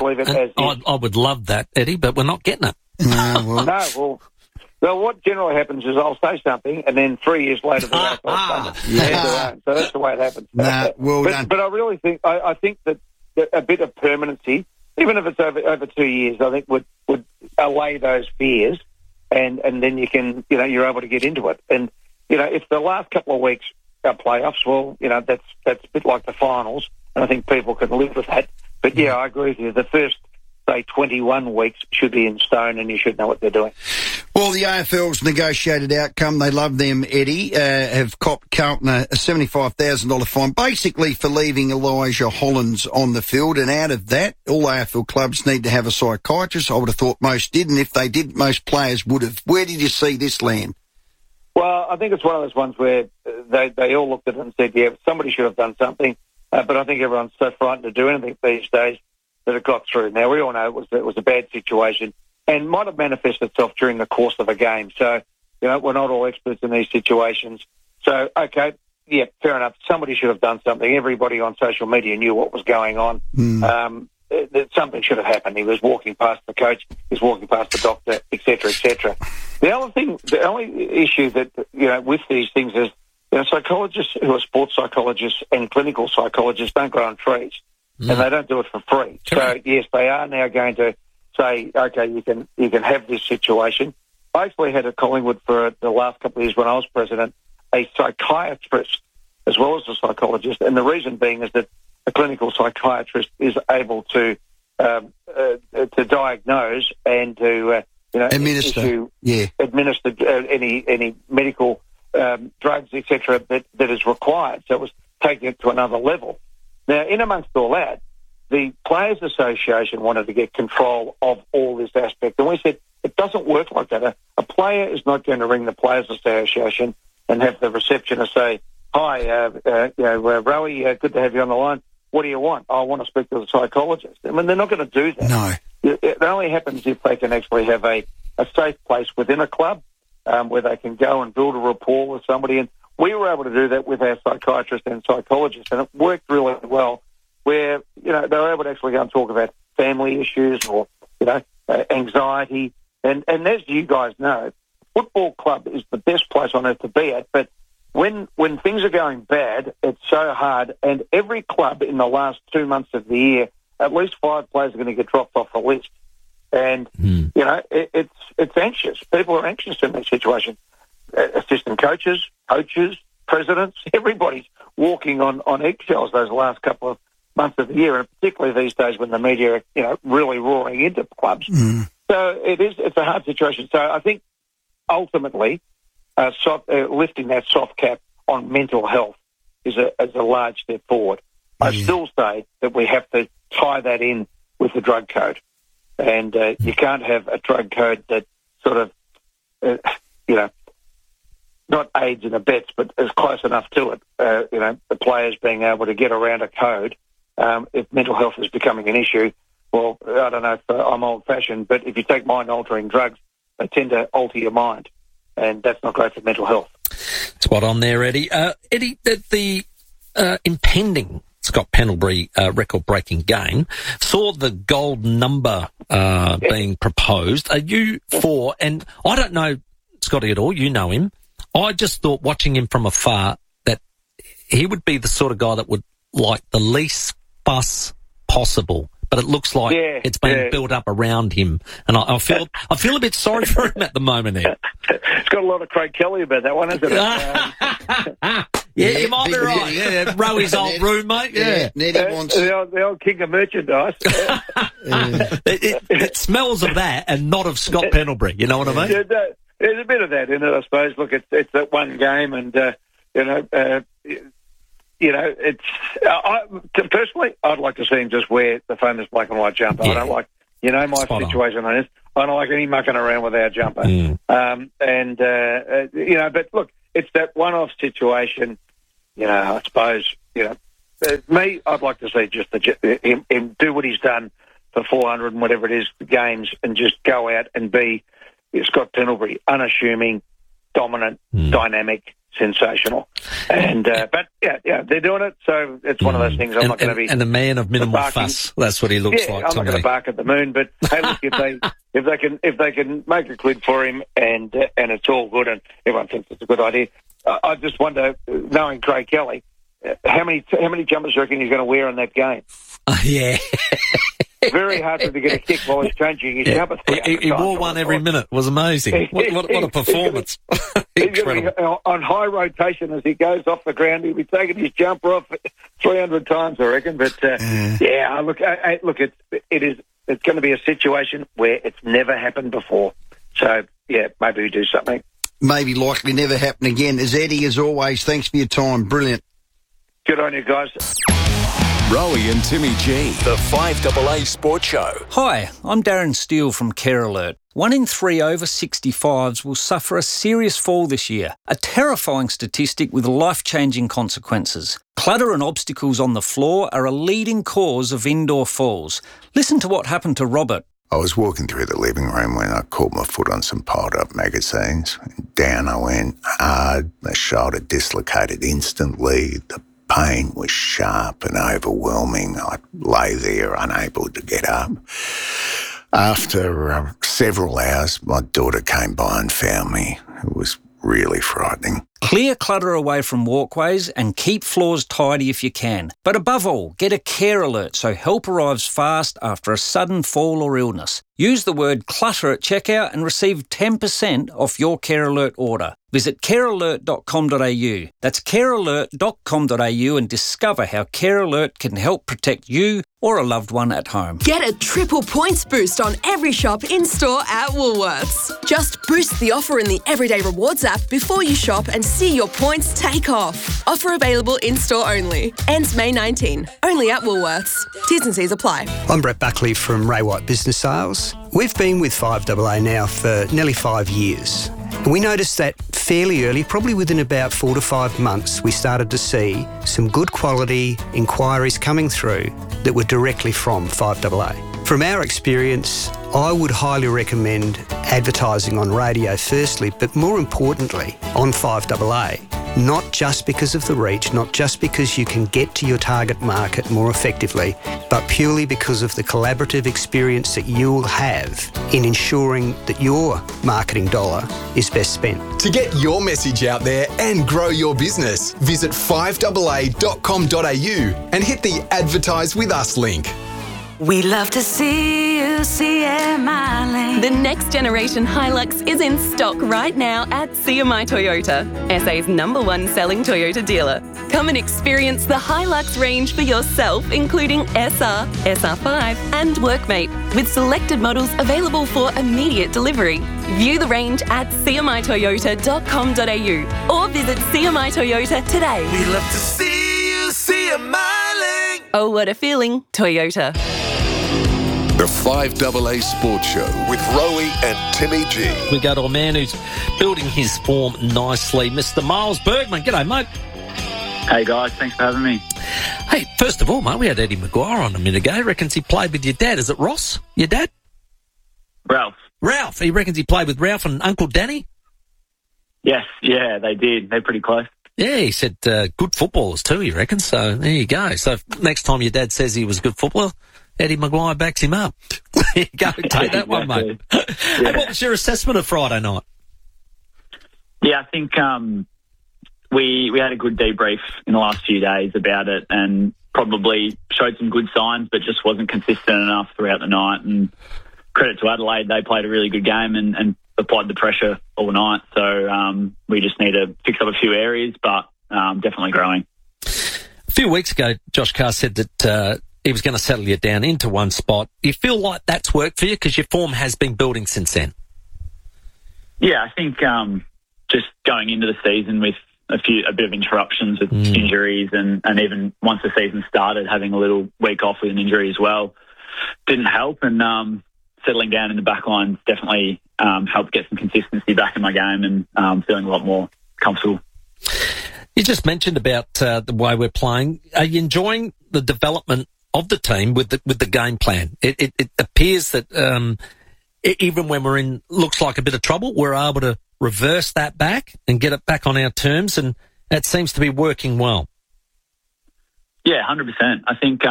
I would love that, Eddie, but we're not getting it.
Well, what generally happens is I'll say something, and then 3 years later, so that's the way it happens. But I really think I think that a bit of permanency, even if it's over 2 years, I think would allay those fears, and then you can you're able to get into it. And if the last couple of weeks are playoffs, well, that's a bit like the finals, and I think people can live with that. But yeah, I agree with you. The first, say, 21 weeks should be in stone, and you should know what they're doing.
Well, the AFL's negotiated outcome, they love them, Eddie, have copped Carlton a $75,000 fine, basically for leaving Elijah Hollands on the field. And out of that, all AFL clubs need to have a psychiatrist. I would have thought most did, and if they did, most players would have. Where did you see this land?
Well, I think it's one of those ones where they all looked at it and said, yeah, somebody should have done something. But I think everyone's so frightened to do anything these days that it got through. Now, we all know it was a bad situation and might have manifested itself during the course of a game. So, we're not all experts in these situations. So, okay, yeah, fair enough. Somebody should have done something. Everybody on social media knew what was going on. Something should have happened. He was walking past the coach, he was walking past the doctor, et cetera, et cetera. The only issue that, with these things is, psychologists who are sports psychologists and clinical psychologists don't grow on trees, and they don't do it for free. So, yes, they are now going to say, okay, you can have this situation. I actually had at Collingwood for the last couple of years when I was president, a psychiatrist as well as a psychologist, and the reason being is that a clinical psychiatrist is able to diagnose and to administer any medical drugs, etc., that is required. So it was taking it to another level. Now, in amongst all that, the Players Association wanted to get control of all this aspect, and we said it doesn't work like that. A player is not going to ring the Players Association and have the receptionist say, "Hi, Rowie, good to have you on the line. What do you want?" "I want to speak to the psychologist." I mean, they're not going to do that.
No.
It only happens if they can actually have a safe place within a club where they can go and build a rapport with somebody. And we were able to do that with our psychiatrists and psychologists, and it worked really well, where, they were able to actually go and talk about family issues or, anxiety. And as you guys know, football club is the best place on earth to be at, but when things are going bad, it's so hard, and every club in the last 2 months of the year, at least 5 players are going to get dropped off the list. And, it's anxious. People are anxious in this situation. Assistant coaches, presidents, everybody's walking on eggshells those last couple of months of the year, and particularly these days when the media are, really roaring into clubs. So it's a hard situation. So I think ultimately lifting that soft cap on mental health is a large step forward. I still say that we have to tie that in with the drug code. And you can't have a drug code that sort of, not aids and abets, but is close enough to it. The players being able to get around a code. If mental health is becoming an issue, well, I don't know if I'm old-fashioned, but if you take mind-altering drugs, they tend to alter your mind, and that's not great for mental health.
Spot on there, Eddie. Eddie, the impending Scott Pendlebury record-breaking game saw the gold number being proposed. Are you for, and I don't know Scotty at all, you know him, I just thought watching him from afar that he would be the sort of guy that would like the least fuss possible. But it looks like it's been built up around him, and I feel a bit sorry for him at the moment.
It's got a lot of Craig Kelly about that one, hasn't it?
You might be right. Yeah, Rowie's old roommate.
Nettie wants
the old king of merchandise.
It smells of that, and not of Scott Pendlebury. You know what I mean?
Yeah, there's a bit of that in it, I suppose. Look, it's that one game, and it's personally, I'd like to see him just wear the famous black and white jumper. I don't like, my situation on this. I don't like any mucking around with our jumper. But look, it's that one-off situation. I suppose, me, I'd like to see just him do what he's done for 400 and whatever it is, games, and just go out and be Scott Pendlebury, unassuming, dominant, dynamic, sensational. And but they're doing it, so it's one of those things. I'm not going to be
and a man of minimal fuss. That's what he looks like.
I'm not going to bark at the moon, but hey, look, if they can make a quid for him, and it's all good, and everyone thinks it's a good idea. I just wonder, knowing Craig Kelly, how many jumpers do you reckon he's going to wear in that game?
Yeah.
Very hard for him to get a kick while he's changing his jumper.
He wore one every minute. It was amazing. What a performance.
He's going to be on high rotation as he goes off the ground. He'll be taking his jumper off 300 times, I reckon. But, it's going to be a situation where it's never happened before. So, maybe we do something.
Maybe likely never happen again. As Eddie, as always, thanks for your time. Brilliant.
Good on you, guys.
Rowie and Timmy G, the 5AA Sports Show.
Hi, I'm Darren Steele from Care Alert. 1 in 3 over 65s will suffer a serious fall this year, a terrifying statistic with life-changing consequences. Clutter and obstacles on the floor are a leading cause of indoor falls. Listen to what happened to Robert.
I was walking through the living room when I caught my foot on some piled-up magazines. Down I went hard, my shoulder dislocated instantly, the pain was sharp and overwhelming. I lay there unable to get up. After several hours, my daughter came by and found me. It was really frightening.
Clear clutter away from walkways and keep floors tidy if you can. But above all, get a Care Alert so help arrives fast after a sudden fall or illness. Use the word clutter at checkout and receive 10% off your Care Alert order. Visit carealert.com.au. That's carealert.com.au and discover how Care Alert can help protect you or a loved one at home.
Get a triple points boost on every shop in-store at Woolworths. Just boost the offer in the Everyday Rewards app before you shop and see your points take off. Offer available in-store only. Ends May 19. Only at Woolworths. T's and C's apply.
I'm Brett Buckley from Ray White Business Sales. We've been with 5AA now for nearly 5 years. We noticed that fairly early, probably within about 4 to 5 months, we started to see some good quality inquiries coming through that were directly from 5AA. From our experience, I would highly recommend advertising on radio firstly, but more importantly, on 5AA. Not just because of the reach, not just because you can get to your target market more effectively, but purely because of the collaborative experience that you'll have in ensuring that your marketing dollar is best spent.
To get your message out there and grow your business, visit 5AA.com.au and hit the Advertise With Us link.
We love to see you CMI Lane.
The next generation Hilux is in stock right now at CMI Toyota, SA's #1 selling Toyota dealer. Come and experience the Hilux range for yourself, including SR, SR5 and Workmate, with selected models available for immediate delivery. View the range at cmitoyota.com.au or visit CMI Toyota today.
We love to see you CMI Lane.
Oh, what a feeling, Toyota.
The 5AA Sports Show with Rowie and Timmy G.
We go to a man who's building his form nicely, Mr. Miles Bergman. G'day, mate.
Hey, guys. Thanks for having me.
Hey, first of all, mate, we had Eddie Maguire on a minute ago. He reckons he played with your dad. Is it Ross, your dad?
Ralph.
Ralph. He reckons he played with Ralph and Uncle Danny?
Yes, yeah, they did. They're pretty close.
Yeah, he said good footballers too, he reckons. So there you go. So next time your dad says he was a good footballer, Eddie Maguire backs him up. There you go. Take that one, mate. Yeah. Hey, what was your assessment of Friday night?
Yeah, I think we had a good debrief in the last few days about it and probably showed some good signs, but just wasn't consistent enough throughout the night. And credit to Adelaide, they played a really good game and applied the pressure all night. So we just need to fix up a few areas, but definitely growing.
A few weeks ago, Josh Carr said that he was going to settle you down into one spot. Do you feel like that's worked for you? Because your form has been building since then.
Yeah, I think just going into the season with a bit of interruptions with injuries, and even once the season started, having a little week off with an injury as well didn't help. And settling down in the back line definitely helped get some consistency back in my game, and feeling a lot more comfortable.
You just mentioned about the way we're playing. Are you enjoying the development of the team with the game plan? It appears that even when we're in looks like a bit of trouble, we're able to reverse that back and get it back on our terms, and it seems to be working well.
Yeah, 100%. I think,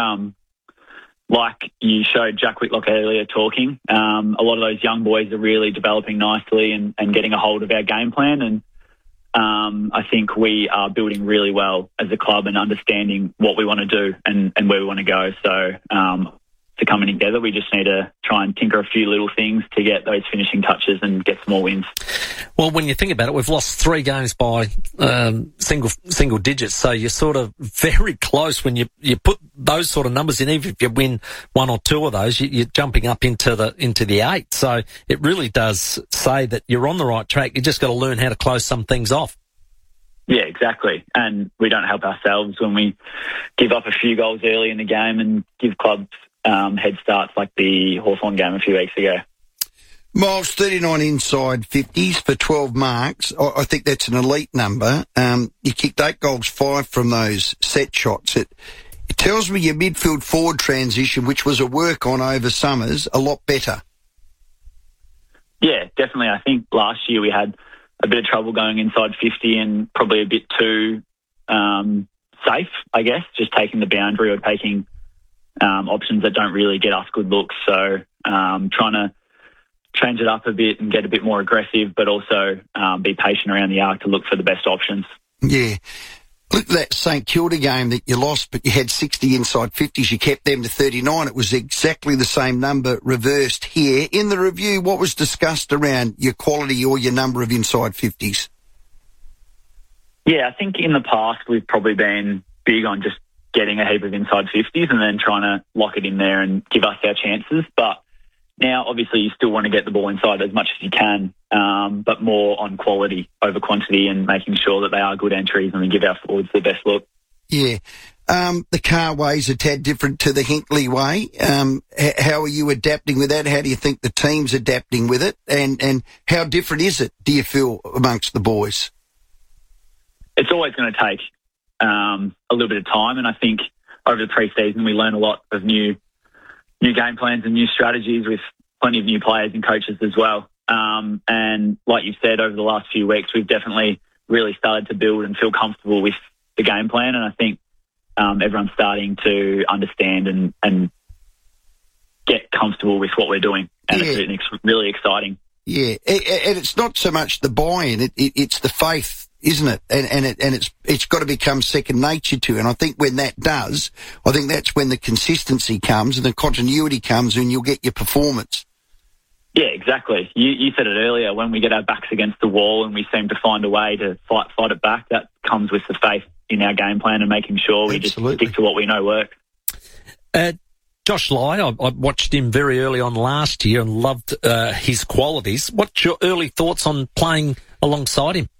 like you showed Jack Whitlock earlier talking, a lot of those young boys are really developing nicely and getting a hold of our game plan, and I think we are building really well as a club and understanding what we want to do and where we want to go. So to coming together, we just need to try and tinker a few little things to get those finishing touches and get some more wins.
Well, when you think about it, we've lost 3 games by single digits, so you're sort of very close when you put those sort of numbers in. Even if you win 1 or 2 of those, you're jumping up into the 8. So it really does say that you're on the right track. You just got to learn how to close some things off.
Yeah, exactly. And we don't help ourselves when we give up a few goals early in the game and give clubs head starts like the Hawthorn game a few weeks ago.
Miles, 39 inside 50s for 12 marks. I think that's an elite number. You kicked 8 goals, 5 from those set shots. It tells me your midfield forward transition, which was a work on over summers, a lot better.
Yeah, definitely. I think last year we had a bit of trouble going inside 50 and probably a bit too safe, I guess, just taking the boundary or taking options that don't really get us good looks. So trying to change it up a bit and get a bit more aggressive, but also be patient around the arc to look for the best options.
Yeah. Look at that St Kilda game that you lost, but you had 60 inside 50s. You kept them to 39. It was exactly the same number reversed here. In the review, what was discussed around your quality or your number of inside 50s?
Yeah, I think in the past we've probably been big on just getting a heap of inside 50s and then trying to lock it in there and give us our chances. But now, obviously, you still want to get the ball inside as much as you can, but more on quality over quantity and making sure that they are good entries and we give our forwards the best look.
Yeah. The car way's a tad different to the Hinckley way. How are you adapting with that? How do you think the team's adapting with it? And how different is it, do you feel, amongst the boys?
It's always going to take a little bit of time, and I think over the pre-season we learn a lot of new game plans and new strategies with plenty of new players and coaches as well. And like you said, over the last few weeks, we've definitely really started to build and feel comfortable with the game plan. And I think everyone's starting to understand and get comfortable with what we're doing. And it's really exciting.
Yeah. And it's not so much the buy-in, it's the faith, isn't it? And it's got to become second nature to you. And I think when that does, I think that's when the consistency comes and the continuity comes and you'll get your performance.
Yeah, exactly. You said it earlier, when we get our backs against the wall and we seem to find a way to fight it back, that comes with the faith in our game plan and making sure we just stick to what we know works.
Josh Lai, I watched him very early on last year and loved his qualities. What's your early thoughts on playing alongside him?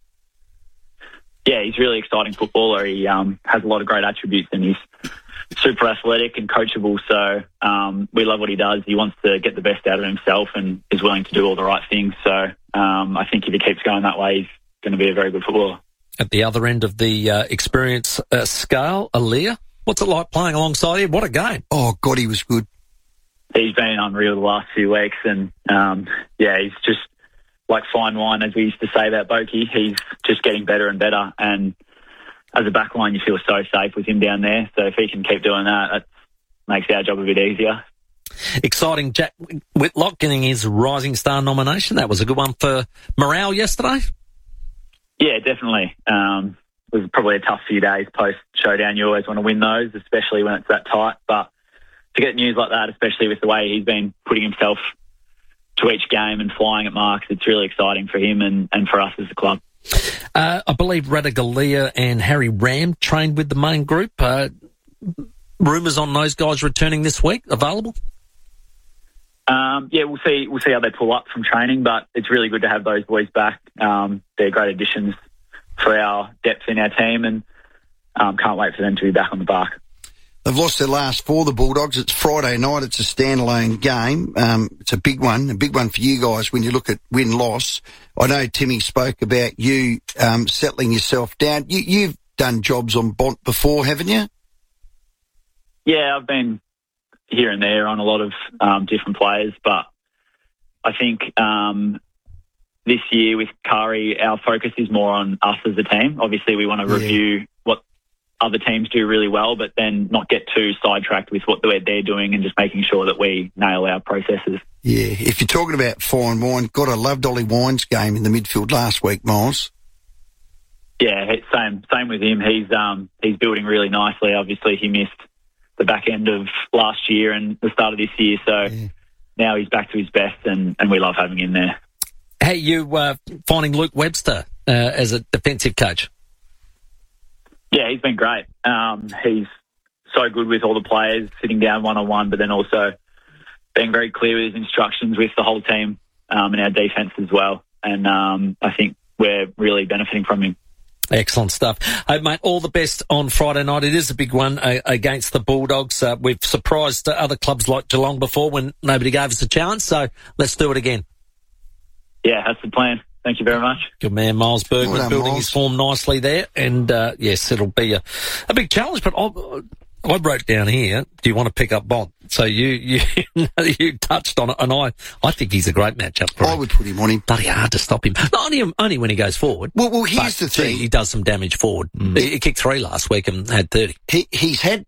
Yeah, he's a really exciting footballer. He has a lot of great attributes and he's super athletic and coachable. So we love what he does. He wants to get the best out of himself and is willing to do all the right things. So I think if he keeps going that way, he's going to be a very good footballer.
At the other end of the experience scale, Aaliyah, what's it like playing alongside him? What a game.
Oh, God, he was good.
He's been unreal the last few weeks. And, he's just like fine wine, as we used to say about Boki. He's just getting better and better. And as a backline, you feel so safe with him down there. So if he can keep doing that makes our job a bit easier.
Exciting. Jack Whitlock getting his Rising Star nomination. That was a good one for morale yesterday.
Yeah, definitely. It was probably a tough few days post-showdown. You always want to win those, especially when it's that tight. But to get news like that, especially with the way he's been putting himself to each game and flying at marks, it's really exciting for him and for us as a club.
I believe Radaglia and Harry Ram trained with the main group. Rumours on those guys returning this week, available?
We'll see how they pull up from training, but it's really good to have those boys back. They're great additions for our depth in our team, and can't wait for them to be back on the park.
They've lost their last 4, the Bulldogs. It's Friday night. It's a standalone game. It's a big one for you guys when you look at win-loss. I know Timmy spoke about you settling yourself down. You've done jobs on Bont before, haven't you?
Yeah, I've been here and there on a lot of different players, but I think this year with Kari, our focus is more on us as a team. Obviously, we want to review what other teams do really well, but then not get too sidetracked with what they're doing and just making sure that we nail our processes.
Yeah, if you're talking about fine wine, God, I loved Ollie Wine's game in the midfield last week, Miles.
Yeah, same with him. He's building really nicely. Obviously, he missed the back end of last year and the start of this year, so now he's back to his best, and we love having him there.
How you finding Luke Webster as a defensive coach?
Yeah, he's been great. He's so good with all the players, sitting down one-on-one, but then also being very clear with his instructions with the whole team and our defence as well. And I think we're really benefiting from him.
Excellent stuff. Hey, mate, all the best on Friday night. It is a big one against the Bulldogs. We've surprised other clubs like Geelong before when nobody gave us a chance, so let's do it again.
Yeah, that's the plan. Thank you very much.
Good man, Miles Bergman,
well done,
building
Miles.
his form nicely there. And, yes, it'll be a big challenge, but I wrote down here, do you want to pick up Bont? So you touched on it, and I think he's a great matchup for him.
I would put him on him.
Bloody hard to stop him. Not only when he goes forward.
Well, here's the thing.
He does some damage forward. He kicked 3 last week and had 30.
He's had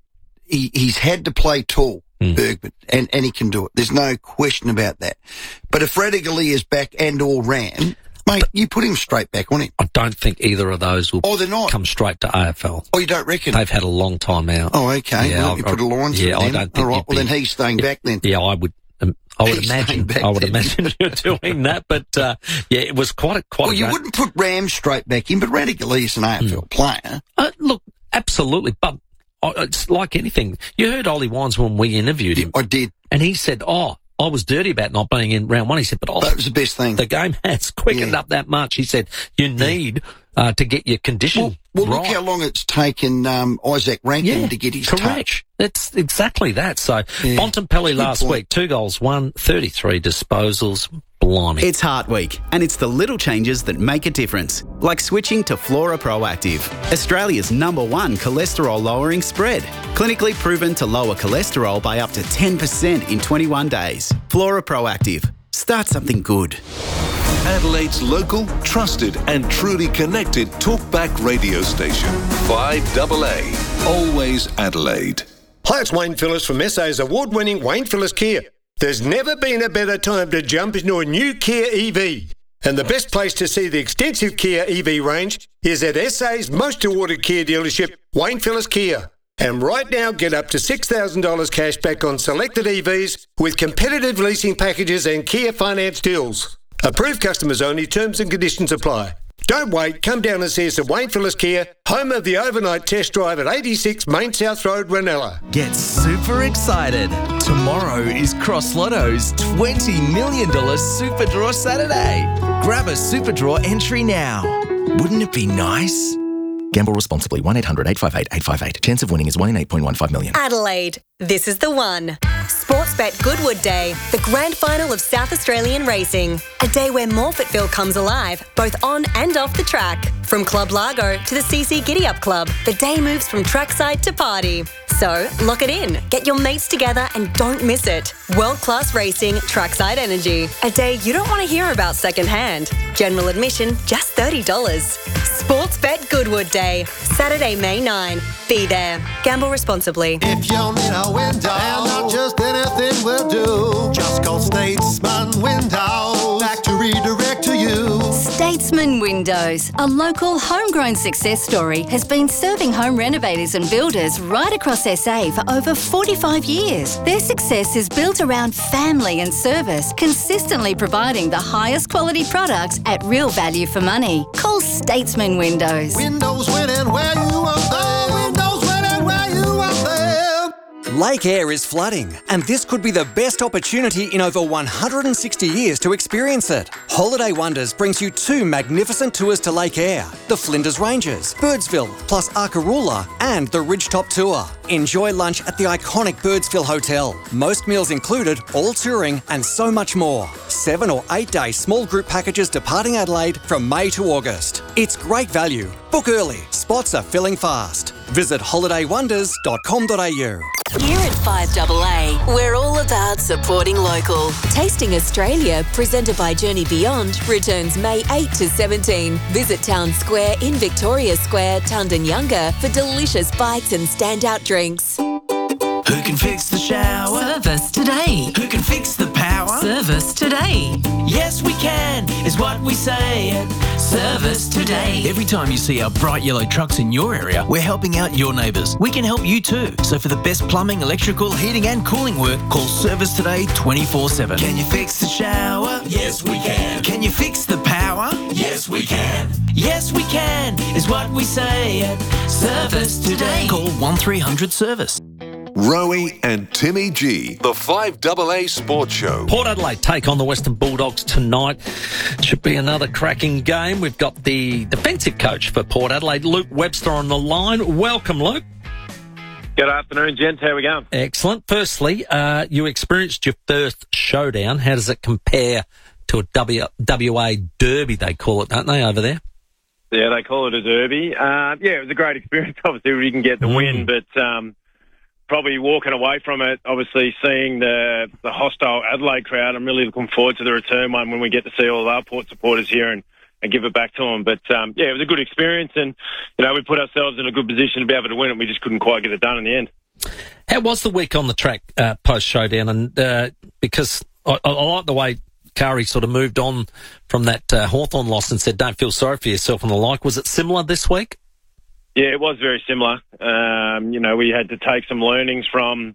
to play tall, Bergman, and he can do it. There's no question about that. But if Radigali is back and or Ram, mate, you put him straight back on him.
I don't think either of those will come straight to AFL.
Oh, you don't reckon?
They've had a long time out.
Oh, okay.
Yeah,
well, you put a line through
I
them.
don't think
all right, well, then he's staying back then.
Yeah, I would imagine you're doing that, but it was quite a
Well, you wouldn't put Ram straight back in, but Radigali is an AFL player.
Look, absolutely, but it's like anything. You heard Ollie Wines when we interviewed him.
I did.
And he said, I was dirty about not being in round 1. He said, but
that was the best thing.
The game has quickened up that much. He said, you need to get your condition
Well,
right.
Look how long it's taken Isaac Rankin to get his touch.
That's exactly that. So, Bontempelli last week, 2 goals, 33 disposals. Blimey.
It's Heart Week, and it's the little changes that make a difference, like switching to Flora Proactive, Australia's #1 cholesterol-lowering spread. Clinically proven to lower cholesterol by up to 10% in 21 days. Flora Proactive. Start something good.
Adelaide's local, trusted and truly connected talkback radio station. 5AA. Always Adelaide.
Hi, it's Wayne Phillips from SA's award-winning Wayne Phillips Kia. There's never been a better time to jump into a new Kia EV. And the best place to see the extensive Kia EV range is at SA's most awarded Kia dealership, Wayne Phillips Kia. And right now, get up to $6,000 cash back on selected EVs with competitive leasing packages and Kia finance deals. Approved customers only, terms and conditions apply. Don't wait, come down and see us at Wayne Phillips Kia, home of the overnight test drive at 86 Main South Road, Ranella.
Get super excited. Tomorrow is Cross Lotto's $20 million Super Draw Saturday. Grab a Super Draw entry now. Wouldn't it be nice?
Gamble responsibly. 1-800-858-858. Chance of winning is 1 in 8.15 million.
Adelaide, this is the one. Sportsbet Goodwood Day, the grand final of South Australian racing. A day where Morfettville comes alive, both on and off the track. From Club Largo to the CC Giddy Up Club, the day moves from trackside to party. So, lock it in, get your mates together and don't miss it. World-class racing, trackside energy. A day you don't want to hear about secondhand. General admission, just $30. Sportsbet Goodwood Day, Saturday, May 9. Be there. Gamble responsibly.
If you need a window, and not just anything will do, just call Statesman Windows. Back to redirect to you.
Statesman Windows, a local homegrown success story, has been serving home renovators and builders right across SA for over 45 years. Their success is built around family and service, consistently providing the highest quality products at real value for money. Call Statesman Windows.
Windows winning where you want them. Windows winning where you want them.
Lake Eyre is flooding, and this could be the best opportunity in over 160 years to experience it. Holiday Wonders brings you 2 magnificent tours to Lake Eyre, the Flinders Ranges, Birdsville, plus Arkaroola, and the Ridgetop Tour. Enjoy lunch at the iconic Birdsville Hotel. Most meals included, all touring, and so much more. 7 or 8 day small group packages departing Adelaide from May to August. It's great value. Book early. Spots are filling fast. Visit holidaywonders.com.au.
Here at 5AA, we're all about supporting local. Tasting Australia, presented by Journey Beyond, returns May 8 to 17. Visit Town Square in Victoria Square, Tundanyunga, for delicious bites and standout drinks.
Who can fix the shower?
Service today.
Who can fix the power?
Service today.
Yes, we can, is what we say at Service Today. Every time you see our bright yellow trucks in your area, we're helping out your neighbours. We can help you too. So for the best plumbing, electrical, heating and cooling work, call Service Today 24/7. Can you fix the shower? Yes, we can. Can you fix the power? Yes, we can. Yes, we can, is what we say at Service Today. Call 1300 Service.
Rowie and Timmy G, the 5AA Sports Show.
Port Adelaide take on the Western Bulldogs tonight. Should be another cracking game. We've got the defensive coach for Port Adelaide, Luke Webster, on the line. Welcome, Luke.
Good afternoon, gents. How we going?
Excellent. Firstly, you experienced your first showdown. How does it compare to a WA derby, they call it, don't they, over there?
Yeah, they call it a derby. Yeah, it was a great experience. Obviously, we didn't get the win, but probably walking away from it, obviously seeing the hostile Adelaide crowd, I'm really looking forward to the return one when we get to see all of our Port supporters here and give it back to them. But, yeah, it was a good experience and, you know, we put ourselves in a good position to be able to win it. We just couldn't quite get it done in the end.
How was the week on the track post-showdown? And because I like the way Kari sort of moved on from that Hawthorn loss and said, don't feel sorry for yourself and the like. Was it similar this week?
Yeah, it was very similar. You know, we had to take some learnings from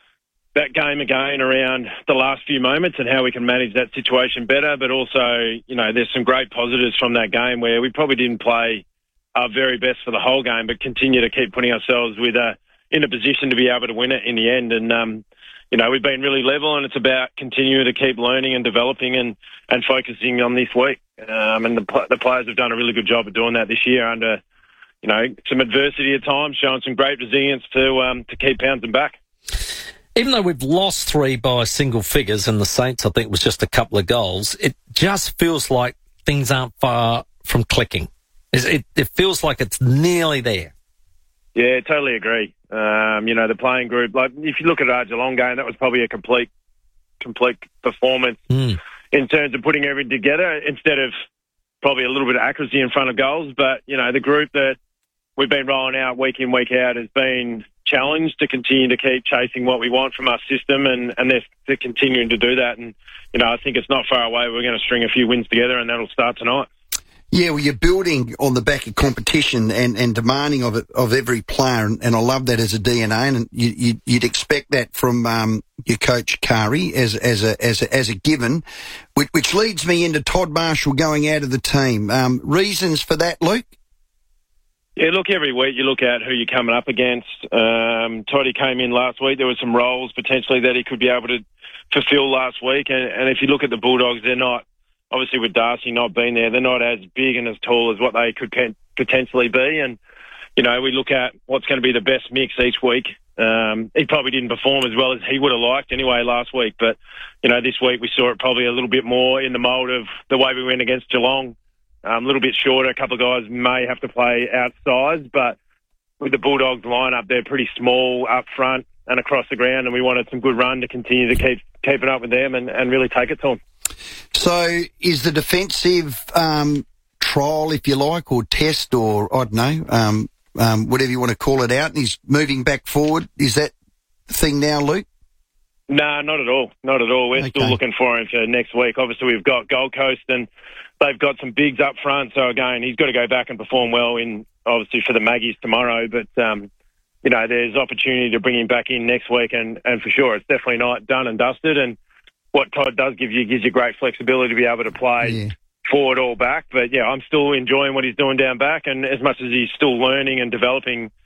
that game again around the last few moments and how we can manage that situation better. But also, you know, there's some great positives from that game where we probably didn't play our very best for the whole game, but continue to keep putting ourselves in a position to be able to win it in the end. And, you know, we've been really level and it's about continuing to keep learning and developing and focusing on this week. And the players have done a really good job of doing that this year under, you know, some adversity at times, showing some great resilience to keep pouncing back.
Even though we've lost 3 by single figures and the Saints, I think, was just a couple of goals, it just feels like things aren't far from clicking. It feels like it's nearly there.
Yeah, totally agree. You know, the playing group, like if you look at our Geelong game, that was probably a complete performance in terms of putting everything together instead of probably a little bit of accuracy in front of goals. But, you know, the group that we've been rolling out week in, week out has been challenged to continue to keep chasing what we want from our system and they're continuing to do that. And, you know, I think it's not far away. We're going to string a few wins together and that'll start tonight.
Yeah, well, you're building on the back of competition and demanding of it of every player, and I love that as a DNA. And you'd expect that from your coach Kari as a given, which leads me into Todd Marshall going out of the team. Reasons for that, Luke?
Yeah, look, every week you look at who you're coming up against. Toddy came in last week. There were some roles potentially that he could be able to fulfil last week, and if you look at the Bulldogs, they're not. Obviously, with Darcy not being there, they're not as big and as tall as what they could potentially be. And, you know, we look at what's going to be the best mix each week. He probably didn't perform as well as he would have liked anyway last week. But, you know, this week we saw it probably a little bit more in the mould of the way we went against Geelong. A little bit shorter. A couple of guys may have to play outside. But with the Bulldogs lineup, they're pretty small up front and across the ground. And we wanted some good run to continue to keep keeping up with them and really take it to them.
So is the defensive trial, if you like, or test, or I don't know, whatever you want to call it out, and he's moving back forward, is that the thing now, Luke?
No, not at all. Not at all. We're still looking for him for next week. Obviously, we've got Gold Coast and they've got some bigs up front. So, again, he's got to go back and perform well obviously for the Maggies tomorrow. But, you know, there's opportunity to bring him back in next week. And for sure, it's definitely not done and dusted. And what Todd does gives you great flexibility to be able to play forward or back. But, yeah, I'm still enjoying what he's doing down back. And as much as he's still learning and developing,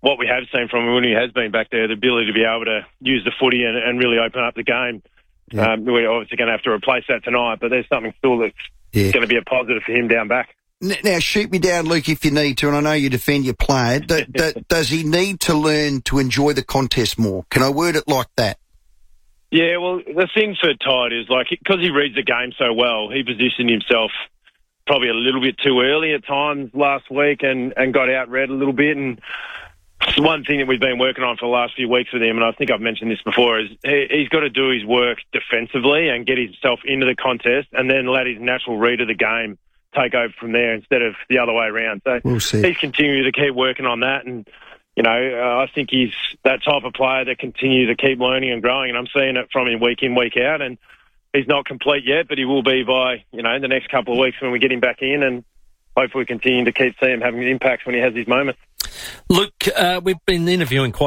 what we have seen from him when he has been back there, the ability to be able to use the footy and really open up the game.
Yeah.
We're obviously going to have to replace that tonight, but there's something still that's going to be a positive for him down back.
Now, shoot me down, Luke, if you need to, and I know you defend your player. Does he need to learn to enjoy the contest more? Can I word it like that?
Yeah, well, the thing for Todd is, like, because he reads the game so well, he positioned himself probably a little bit too early at times last week and got out-read a little bit. And it's one thing that we've been working on for the last few weeks with him, and I think I've mentioned this before, is he's got to do his work defensively and get himself into the contest and then let his natural read of the game take over from there instead of the other way around. So
we'll see.
He's continuing to keep working on that, and I think he's that type of player that continues to keep learning and growing, and I'm seeing it from him week in, week out, and he's not complete yet, but he will be by, the next couple of weeks when we get him back in, and hopefully continue to keep seeing him having impacts when he has his moments.
Look, we've been interviewing quite